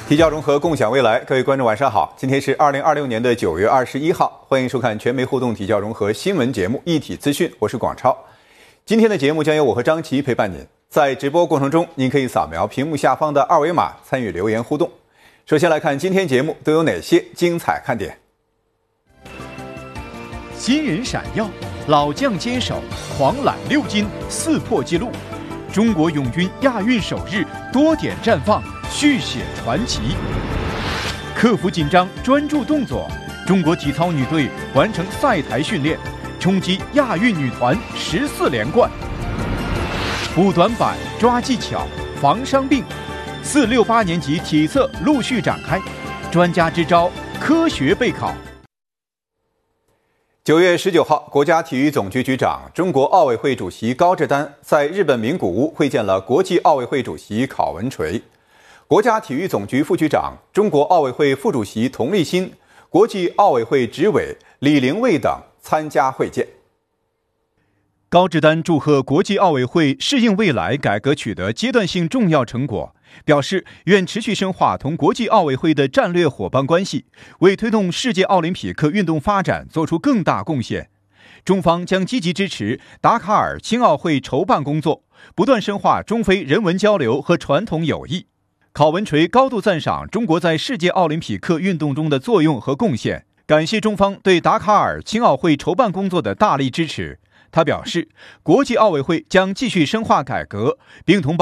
提教融合，共享未来。各位观众晚上好，今天是2026年的9月21号，欢迎收看全媒互动提教融合新闻节目一体资讯，我是广超。今天的节目将由我和张琪陪伴您，在直播过程中，您可以扫描屏幕下方的二维码参与留言互动。首先来看今天节目都有哪些精彩看点。 新人闪耀，老将接手，狂揽6金，4破纪录。中国泳军亚运首日多点绽放，续写传奇。克服紧张，专注动作，中国体操女队完成赛台训练，冲击亚运女团14连冠。补短板，抓技巧，防伤病。4、6、8年级体测陆续展开，专家支招，科学备考。 9月19号，国家体育总局局长、中国奥委会主席高志丹在日本名古屋会见了国际奥委会主席考文垂。国家体育总局副局长、中国奥委会副主席佟立新、国际奥委会执委李玲蔚等参加会见。 高志丹祝贺国际奥委会适应未来改革取得阶段性重要成果，表示愿持续深化同国际奥委会的战略伙伴关系，为推动世界奥林匹克运动发展做出更大贡献。中方将积极支持达卡尔青奥会筹办工作，不断深化中非人文交流和传统友谊。考文垂高度赞赏中国在世界奥林匹克运动中的作用和贡献，感谢中方对达卡尔青奥会筹办工作的大力支持。他表示，国际奥委会将继续深化改革，并同